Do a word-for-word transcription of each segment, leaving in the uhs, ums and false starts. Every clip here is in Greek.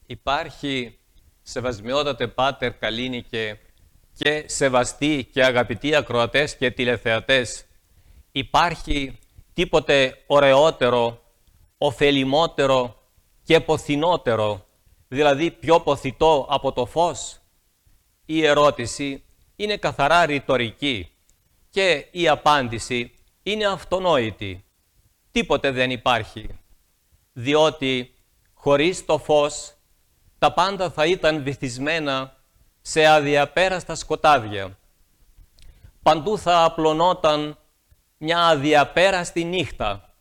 Υπάρχει, σεβασμιότατε Πάτερ Καλίνικε, και σεβαστοί και αγαπητοί ακροατές και τηλεθεατές, υπάρχει τίποτε ωραιότερο, ωφελημότερο και ποθηνότερο, δηλαδή πιο ποθητό από το φως? Η ερώτηση είναι καθαρά ρητορική και η απάντηση είναι αυτονόητη. Τίποτε δεν υπάρχει, διότι χωρίς το φως τα πάντα θα ήταν βυθισμένα σε αδιαπέραστα σκοτάδια. Παντού θα απλωνόταν μια αδιαπέραστη νύχτα.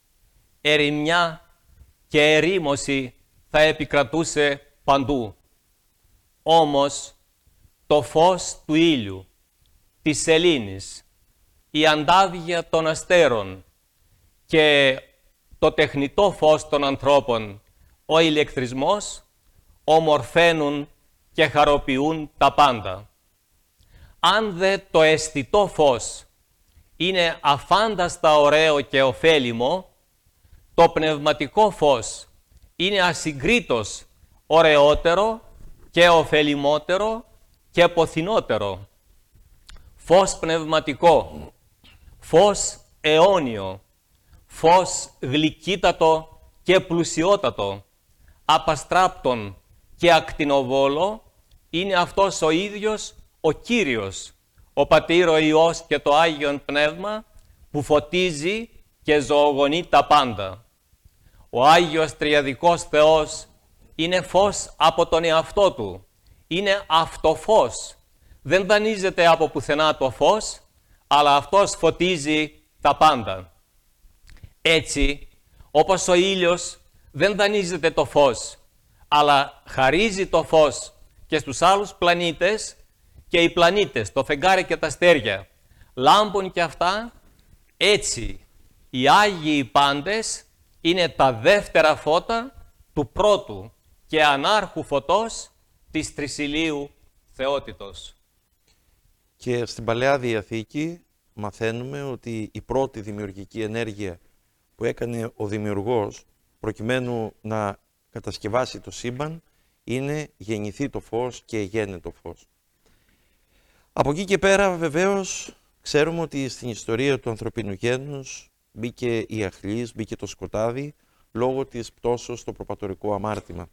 Ερημιά και ερήμωση θα επικρατούσε παντού. Όμως το φως του ήλιου, της σελήνης, η αντάβγεια των αστέρων και το τεχνητό φως των ανθρώπων, ο ηλεκτρισμός, ομορφαίνουν και χαροποιούν τα πάντα. Αν δε το αισθητό φως είναι αφάνταστα ωραίο και ωφέλιμο, το πνευματικό φως είναι ασυγκρίτως ωραιότερο και ωφελιμότερο και ποθηνότερο. Φως πνευματικό, φως αιώνιο, φως γλυκύτατο και πλουσιότατο, απαστράπτον και ακτινοβόλο, είναι αυτός ο ίδιος ο Κύριος, ο Πατήρ, ο Υιός και το Άγιον Πνεύμα, που φωτίζει και ζωογονεί τα πάντα. Ο Άγιος Τριαδικός Θεός είναι φως από τον εαυτό Του. Είναι αυτοφως. Δεν δανείζεται από πουθενά το φως, αλλά Αυτός φωτίζει τα πάντα. Έτσι, όπως ο ήλιος δεν δανείζεται το φως, αλλά χαρίζει το φως και στους άλλους πλανήτες, και οι πλανήτες, το φεγγάρι και τα αστέρια, λάμπουν και αυτά, έτσι οι Άγιοι πάντες είναι τα δεύτερα φώτα του πρώτου και ανάρχου φωτός της τρισηλίου θεότητος. Και στην Παλαιά Διαθήκη μαθαίνουμε ότι η πρώτη δημιουργική ενέργεια που έκανε ο Δημιουργός προκειμένου να κατασκευάσει το σύμπαν είναι γεννηθεί το φως και γένε το φως. Από εκεί και πέρα βεβαίως ξέρουμε ότι στην ιστορία του ανθρωπίνου γένους μπήκε η αχλής, μπήκε το σκοτάδι λόγω της πτώσεως στο προπατορικό αμάρτημα.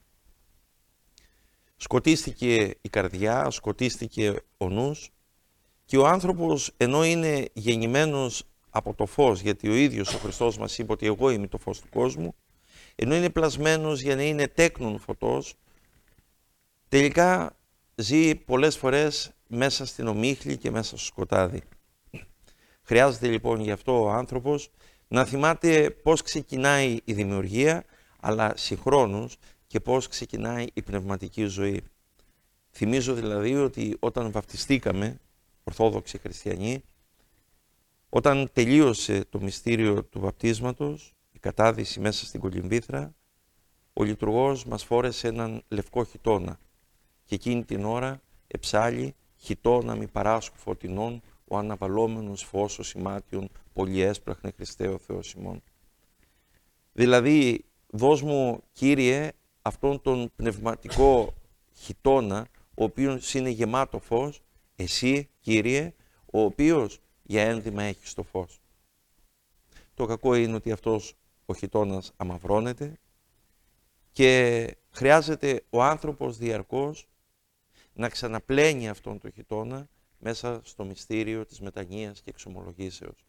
Σκοτίστηκε η καρδιά, σκοτίστηκε ο νους και ο άνθρωπος, ενώ είναι γεννημένος από το φως, γιατί ο ίδιος ο Χριστός μας είπε ότι εγώ είμαι το φως του κόσμου, ενώ είναι πλασμένος για να είναι τέκνον φωτός, τελικά ζει πολλές φορές μέσα στην ομίχλη και μέσα στο σκοτάδι. Χρειάζεται λοιπόν γι' αυτό ο άνθρωπος να θυμάται πώς ξεκινάει η δημιουργία, αλλά συγχρόνως και πώς ξεκινάει η πνευματική ζωή. Θυμίζω δηλαδή ότι όταν βαπτιστήκαμε, Ορθόδοξοι Χριστιανοί, όταν τελείωσε το μυστήριο του βαπτίσματος, η κατάδυση μέσα στην κολυμβήθρα, ο λειτουργός μας φόρεσε έναν λευκό χιτώνα και εκείνη την ώρα εψάλλει «Χιτώνα μη παράσχου φωτεινών, ο αναβαλόμενος φως ο σημάτιον, πολύ έσπραχνε Χριστέ ο Θεός ημών». Δηλαδή, δώσ' μου Κύριε αυτόν τον πνευματικό χιτώνα, ο οποίος είναι γεμάτο φως, εσύ Κύριε, ο οποίος για ένδυμα έχεις το φως. Το κακό είναι ότι αυτός ο χιτώνας αμαυρώνεται και χρειάζεται ο άνθρωπος διαρκώς να ξαναπλένει αυτόν τον χιτώνα μέσα στο μυστήριο της μετανοίας και εξομολογήσεως.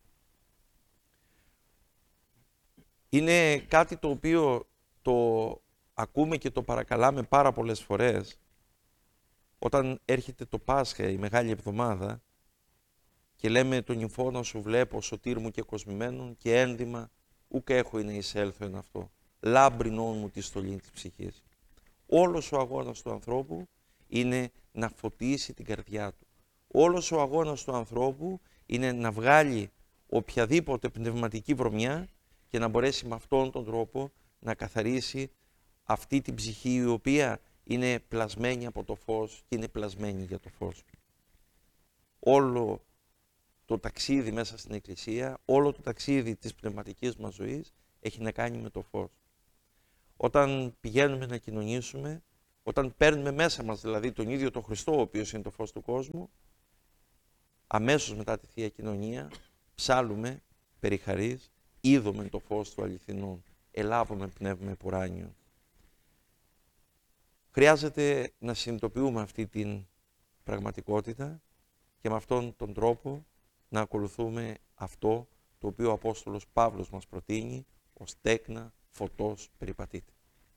Είναι κάτι το οποίο το ακούμε και το παρακαλάμε πάρα πολλές φορές όταν έρχεται το Πάσχα, η Μεγάλη Εβδομάδα, και λέμε τον νυμφώνα σου βλέπω, σωτήρ μου και κοσμημένον, και ένδυμα ούκ έχω να εισέλθω εν αυτό. Λάμπρινόν μου τη στολή της ψυχής. Όλος ο αγώνας του ανθρώπου είναι να φωτίσει την καρδιά του. Όλος ο αγώνας του ανθρώπου είναι να βγάλει οποιαδήποτε πνευματική βρωμιά και να μπορέσει με αυτόν τον τρόπο να καθαρίσει αυτή την ψυχή η οποία είναι πλασμένη από το φως και είναι πλασμένη για το φως. Όλο το ταξίδι μέσα στην Εκκλησία, όλο το ταξίδι της πνευματικής μας ζωής έχει να κάνει με το φως. όταν πηγαίνουμε να κοινωνήσουμε, όταν παίρνουμε μέσα μας δηλαδή τον ίδιο τον Χριστό, ο οποίος είναι το φως του κόσμου, αμέσως μετά τη Θεία Κοινωνία ψάλουμε περί χαρίς, είδομεν το φως του αληθινού, ελάβουμε πνεύμα επουράνιο. Χρειάζεται να συνειδητοποιούμε αυτή την πραγματικότητα και με αυτόν τον τρόπο να ακολουθούμε αυτό το οποίο ο Απόστολος Παύλος μας προτείνει ως τέκνα φωτός περιπατείτε.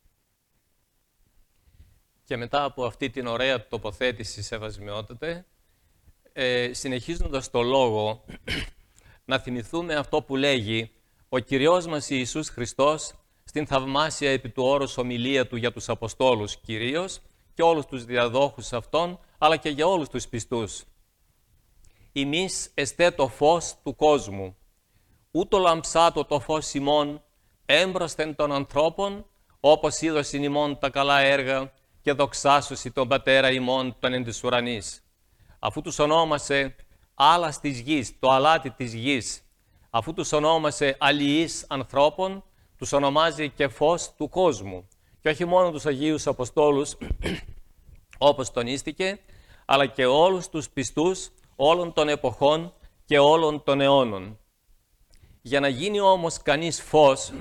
Και μετά από αυτή την ωραία τοποθέτηση, Σεβασμιότατε, ε, συνεχίζοντας το λόγο, να θυμηθούμε αυτό που λέγει ο Κυριός μας Ιησούς Χριστός στην θαυμάσια επί του όρους ομιλία Του για τους Αποστόλους κυρίως και όλους τους διαδόχους αυτών, αλλά και για όλους τους πιστούς. «Ημείς εστέ το φως του κόσμου, ούτω λαμψάτο το φως ημών, έμπροσθεν των ανθρώπων, όπως είδωσιν ημών τα καλά έργα και δοξάσουσι τον Πατέρα ημών τον εν της ουρανής. Αφού τους ονόμασε άλλας της γης, το αλάτι της γης, αφού τους ονόμασε αλληλείς ανθρώπων, τους ονομάζει και φως του κόσμου. Και όχι μόνο τους Αγίους Αποστόλους, όπως τονίστηκε, αλλά και όλους τους πιστούς όλων των εποχών και όλων των αιώνων. Για να γίνει όμως κανείς φως,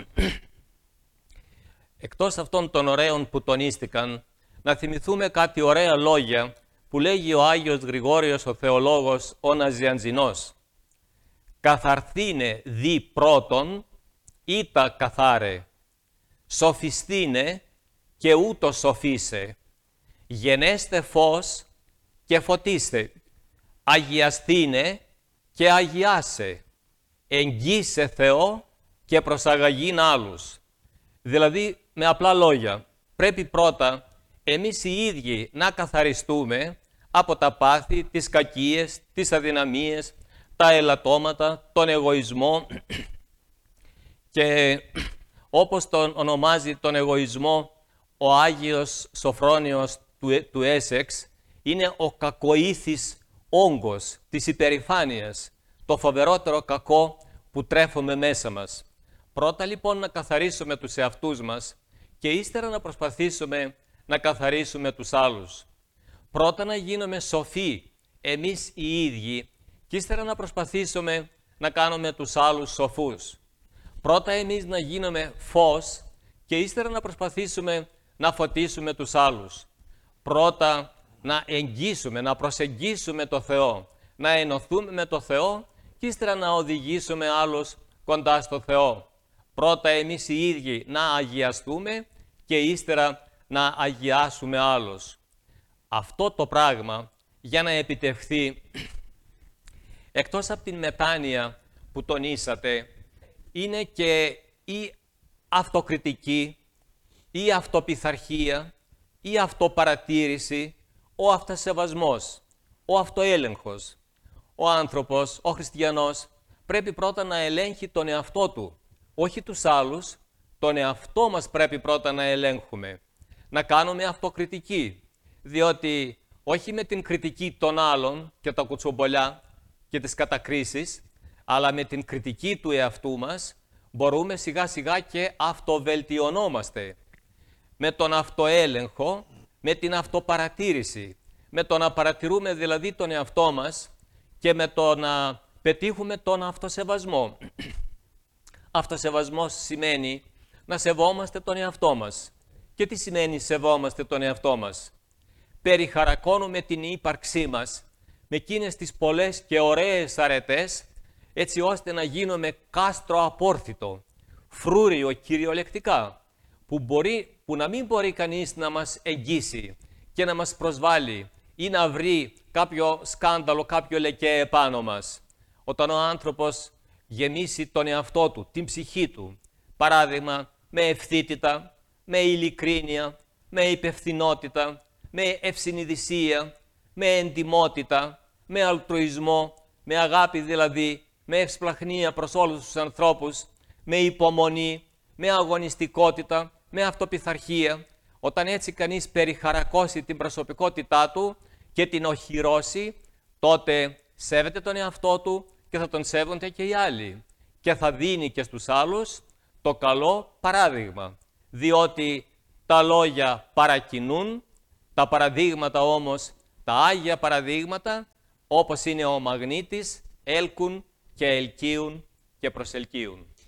εκτός αυτών των ωραίων που τονίστηκαν, να θυμηθούμε κάτι ωραία λόγια που λέγει ο Άγιος Γρηγόριος ο Θεολόγος ο Ναζιαντζινός. «Καθαρθήνε δι πρώτον, ήτα καθάρε, σοφιστήνε και ούτω σοφίσε, γενέστε φως και φωτίστε, αγιαστήνε και αγιάσε, εγγύσε Θεό και προσαγαγήν άλλους». Δηλαδή, με απλά λόγια, πρέπει πρώτα εμείς οι ίδιοι να καθαριστούμε από τα πάθη, τις κακίες, τις αδυναμίες, τα ελαττώματα, τον εγωισμό και όπως τον ονομάζει τον εγωισμό ο Άγιος Σοφρόνιος του, του Έσεξ, είναι ο κακοήθης όγκος της υπερηφάνειας, το φοβερότερο κακό που τρέφουμε μέσα μας. Πρώτα λοιπόν να καθαρίσουμε τους εαυτούς μας και ύστερα να προσπαθήσουμε να καθαρίσουμε τους άλλους. Πρώτα να γίνουμε σοφοί εμείς οι ίδιοι και ύστερα να προσπαθήσουμε να κάνουμε τους άλλους σοφούς. Πρώτα εμείς να γίνουμε φως και ύστερα να προσπαθήσουμε να φωτίσουμε τους άλλους. Πρώτα να εγγύσουμε, να προσεγγίσουμε το Θεό, να ενωθούμε με το Θεό και ύστερα να οδηγήσουμε άλλους κοντά στο Θεό. Πρώτα εμείς οι ίδιοι να αγιαστούμε και ύστερα να αγιάσουμε άλλους. Αυτό το πράγμα για να επιτευχθεί, εκτός από την μετάνοια που τονίσατε, είναι και η αυτοκριτική, η αυτοπιθαρχία, η αυτοπαρατήρηση, ο αυτοσεβασμός, ο αυτοέλεγχος. Ο άνθρωπος, ο χριστιανός, πρέπει πρώτα να ελέγχει τον εαυτό του, όχι τους άλλους, τον εαυτό μας πρέπει πρώτα να ελέγχουμε. Να κάνουμε αυτοκριτική, διότι όχι με την κριτική των άλλων και τα κουτσομπολιά και τις κατακρίσεις, αλλά με την κριτική του εαυτού μας μπορούμε σιγά σιγά και αυτοβελτιωνόμαστε. Με τον αυτοέλεγχο, με την αυτοπαρατήρηση, με το να παρατηρούμε δηλαδή τον εαυτό μας και με το να πετύχουμε τον αυτοσεβασμό. Αυτοσεβασμός σημαίνει να σεβόμαστε τον εαυτό μας. Και τι σημαίνει σεβόμαστε τον εαυτό μας? Περιχαρακώνουμε την ύπαρξή μας με εκείνες τις πολλές και ωραίες αρετές, έτσι ώστε να γίνουμε κάστρο απόρθητο, φρούριο κυριολεκτικά, που, μπορεί, που να μην μπορεί κανείς να μας εγγύσει και να μας προσβάλλει ή να βρει κάποιο σκάνδαλο, κάποιο λεκέ επάνω μας. Όταν ο άνθρωπος γεμίσει τον εαυτό του, την ψυχή του, παράδειγμα με ευθύτητα, με ειλικρίνεια, με υπευθυνότητα, με ευσυνειδησία, με εντιμότητα, με αλτρουισμό, με αγάπη δηλαδή, με ευσπλαχνία προς όλους τους ανθρώπους, με υπομονή, με αγωνιστικότητα, με αυτοπιθαρχία. Όταν έτσι κανείς περιχαρακώσει την προσωπικότητά του και την οχυρώσει, τότε σέβεται τον εαυτό του και θα τον σέβονται και οι άλλοι. Και θα δίνει και στους άλλους το καλό παράδειγμα. διότι τα λόγια παρακινούν, τα παραδείγματα όμως, τα Άγια παραδείγματα, όπως είναι ο μαγνήτης, έλκουν και ελκύουν και προσελκύουν.